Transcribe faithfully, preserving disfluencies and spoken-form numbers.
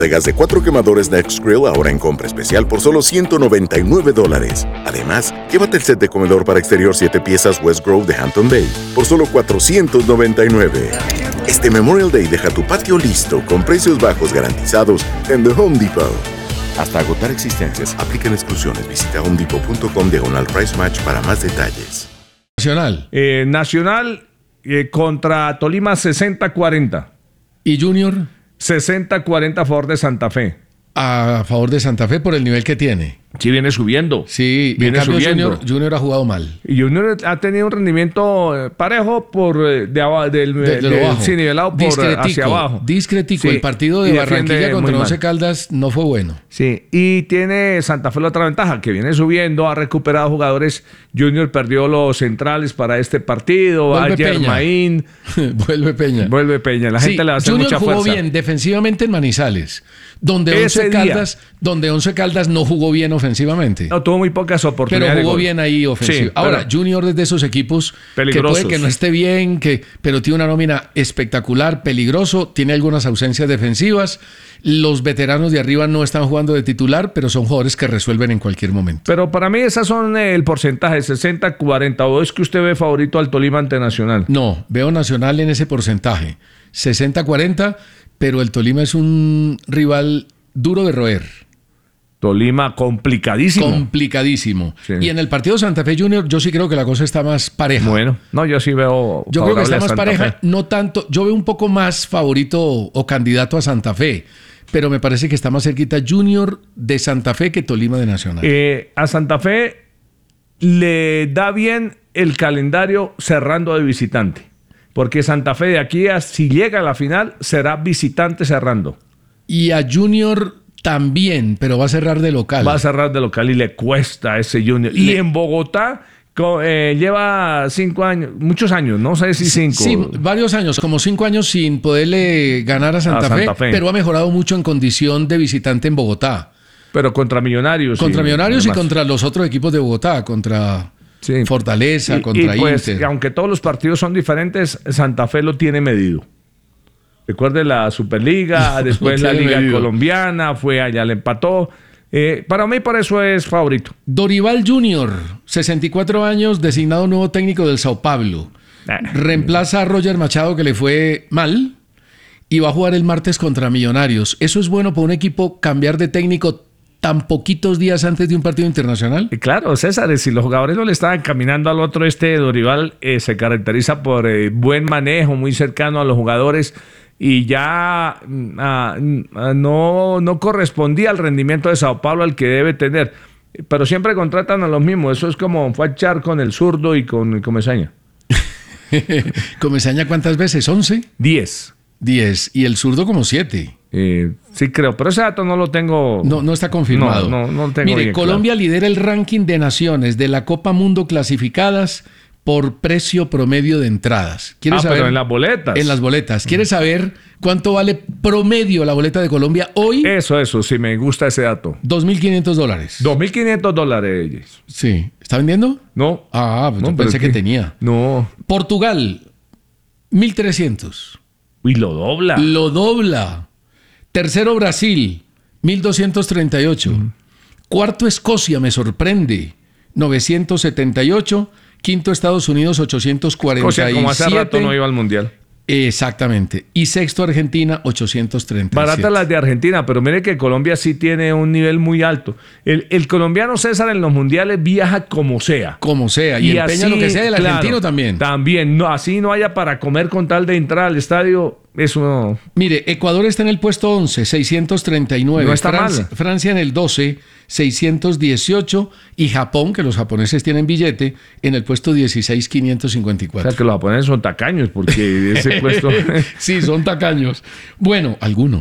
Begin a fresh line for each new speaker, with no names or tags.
de gas de cuatro quemadores Nextgrill ahora en compra especial por solo ciento noventa y nueve dólares. Además, llévate el set de comedor para exterior siete piezas West Grove de Hampton Bay por solo cuatrocientos noventa y nueve. Este Memorial Day deja tu patio listo con precios bajos garantizados en The Home Depot. Hasta agotar existencias, aplican exclusiones. Visita homedepot punto com diagonal price match para más detalles.
Nacional.
Eh, Nacional eh, contra Tolima sesenta cuarenta.
¿Y Junior?
sesenta cuarenta a favor de Santa Fe.
A favor de Santa Fe por el nivel que tiene.
Sí, viene subiendo.
Sí,
viene
en cambio
subiendo.
Junior, Junior ha jugado mal.
Y Junior ha tenido un rendimiento parejo por de, de, del,
de, de
de,
abajo.
Sí, nivelado por hacia abajo.
Discretico.
Sí,
el partido de Barranquilla contra Once Caldas no fue bueno.
Sí, y tiene Santa Fe la otra ventaja, que viene subiendo, ha recuperado jugadores. Junior perdió los centrales para este partido.
Vuelve
Ayer
Peña.
Maín.
Vuelve Peña.
Vuelve Peña. La gente
sí,
le va a hacer
Junior
mucha
jugó
fuerza.
bien defensivamente en Manizales, donde Once Caldas, donde Once Caldas no jugó bien ofensivamente.
No, tuvo muy pocas oportunidades.
Pero jugó
de gol.
bien ahí ofensivo.
Sí,
Ahora, Junior es de esos equipos
peligrosos.
que puede que no esté bien, que, pero tiene una nómina espectacular, peligroso, tiene algunas ausencias defensivas. Los veteranos de arriba no están jugando de titular, pero son jugadores que resuelven en cualquier momento.
Pero para mí esas son el porcentaje, sesenta cuarenta. ¿O es que usted ve favorito al Tolima ante Nacional?
No, veo Nacional en ese porcentaje. sesenta cuarenta, pero el Tolima es un rival duro de roer.
Tolima complicadísimo.
Complicadísimo.
Sí.
Y en el partido Santa Fe Junior yo sí creo que la cosa está más pareja.
Bueno, no, yo sí veo
Yo creo que está más
Santa
pareja,
Fe.
no tanto, yo veo un poco más favorito o candidato a Santa Fe, pero me parece que está más cerquita Junior de Santa Fe que Tolima de Nacional.
Eh, a Santa Fe le da bien el calendario cerrando de visitante, porque Santa Fe de aquí a si llega a la final será visitante cerrando.
Y a Junior también, pero va a cerrar de local.
Va a cerrar de local y le cuesta a ese Junior. Y
Le...
en Bogotá co- eh, lleva cinco años, muchos años, no sé si cinco.
Sí, varios años, como cinco años sin poderle ganar a Santa,
A Santa
Fe,
Fe.
pero ha mejorado mucho en condición de visitante en Bogotá.
Pero contra Millonarios.
Contra
y
Millonarios y
demás.
contra los otros equipos de Bogotá, contra
Sí.
Fortaleza,
Y-
contra
y pues,
Inter.
aunque todos los partidos son diferentes, Santa Fe lo tiene medido. Recuerde la Superliga, después la
tiene
Liga
medido.
Colombiana, fue allá, le empató. Eh, para mí, por eso es favorito.
Dorival Junior, sesenta y cuatro años, designado nuevo técnico del Sao Paulo.
Ah.
Reemplaza a Roger Machado, que le fue mal, y va a jugar el martes contra Millonarios. ¿Eso es bueno para un equipo cambiar de técnico tan poquitos días antes de un partido internacional?
Y claro, César, si los jugadores no le estaban caminando al otro, este Dorival eh, se caracteriza por eh, buen manejo, muy cercano a los jugadores, y ya mm, ah, mm, no, no correspondía al rendimiento de Sao Paulo al que debe tener. Pero siempre contratan a los mismos. Eso es como fue a echar con el zurdo y con Comesaña.
¿Comesaña cuántas veces? ¿once?
Diez.
diez. Y el zurdo como siete.
Eh, sí creo, pero ese dato no lo tengo.
No, no está confirmado.
No, no, no lo tengo
Mire,
bien
Colombia lidera el ranking de naciones de la Copa Mundo clasificadas por precio promedio de entradas.
Ah,
¿Quieres saber?
pero en las boletas.
En las boletas. ¿Quieres saber cuánto vale promedio la boleta de Colombia hoy?
Eso, eso, sí, me gusta ese dato.
dos mil quinientos dólares.
dos mil quinientos dólares.
Sí. ¿Está vendiendo?
No.
Ah, pues
No,
yo
pero
pensé
¿qué?
que tenía.
No.
Portugal, mil trescientos.
Uy, lo dobla.
Lo dobla. Tercero, Brasil, mil doscientos treinta y ocho. Uh-huh. Cuarto, Escocia, me sorprende, novecientos setenta y ocho. Quinto, Estados Unidos, ochocientos cuarenta y siete.
O sea, como hace rato no iba al Mundial.
Exactamente. Y sexto, Argentina, ochocientos treinta y siete.
Baratas las de Argentina, pero mire que Colombia sí tiene un nivel muy alto. El, el colombiano César en los mundiales viaja como sea.
Como sea. Y, y empeña así, lo que sea. El
claro,
argentino también.
También. No, así no haya para comer con tal de entrar al estadio. Eso no.
Mire, Ecuador está en el puesto once, seiscientos treinta y nueve.
No está
Francia,
mal.
Francia en el doce, seiscientos dieciocho. Y Japón, que los japoneses tienen billete, en el puesto dieciséis, quinientos cincuenta y cuatro.
O sea, que los japoneses son tacaños porque ese puesto...
Sí, son tacaños. Bueno, algunos.